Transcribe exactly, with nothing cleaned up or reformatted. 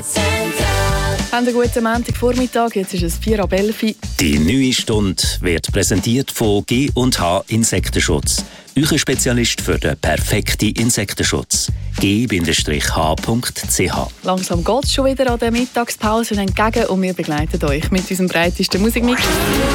Haben einen guten Montagvormittag, jetzt ist es vier ab elf. Die neue Stunde wird präsentiert von G und H Insektenschutz. Euer Spezialist für den perfekten Insektenschutz. g H punkt c h. Langsam geht es schon wieder an der Mittagspause entgegen und wir begleiten euch mit unserem breitesten Musikmix.